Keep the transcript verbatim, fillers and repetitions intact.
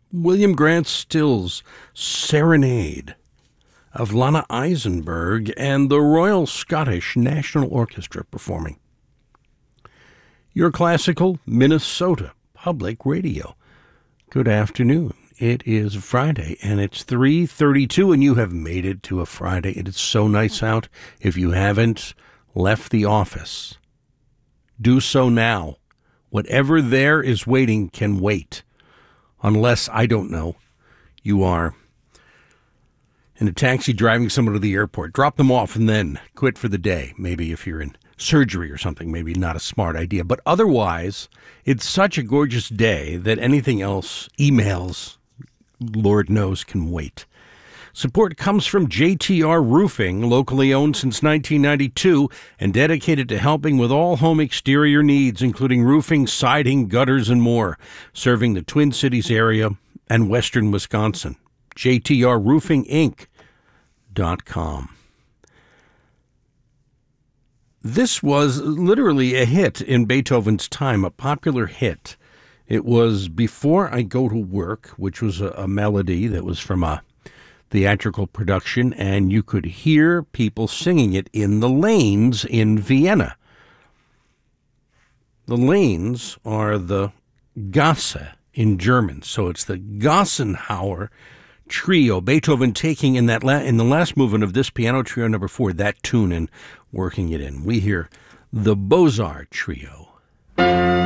William Grant Still's Serenade of Lana Eisenberg and the Royal Scottish National Orchestra performing. Your classical Minnesota Public Radio. Good afternoon. It is Friday, and it's three thirty-two, and you have made it to a Friday. It is so nice out. If you haven't left the office, do so now. Whatever there is waiting can wait. Unless, I don't know, you are in a taxi driving someone to the airport. Drop them off and then quit for the day. Maybe if you're in surgery or something, maybe not a smart idea. But otherwise, it's such a gorgeous day that anything else, emails, Lord knows, can wait. Support comes from J T R Roofing, locally owned since nineteen ninety-two and dedicated to helping with all home exterior needs, including roofing, siding, gutters, and more, serving the Twin Cities area and western Wisconsin. J T R Roofing Inc dot com. This was literally a hit in Beethoven's time, a popular hit. It was Before I Go to Work, which was a, a melody that was from a theatrical production, and you could hear people singing it in the lanes in Vienna. The lanes are the Gasse in German, so it's the Gassenhauer Trio. Beethoven taking in that la- in the last movement of this piano trio number four, that tune, and working it in. We hear the Beaux-Arts Trio.